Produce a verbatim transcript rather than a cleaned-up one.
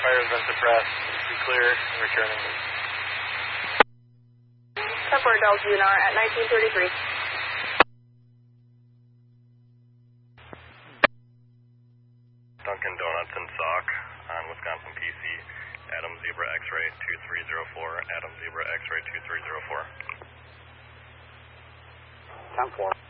fire has been suppressed. Be clear and returning. ten four Delta U N R at nineteen thirty-three. Dunkin' Donuts and Sock on Wisconsin P C. Adam Zebra X-ray two three zero four. Adam Zebra X-ray two three zero four. ten four.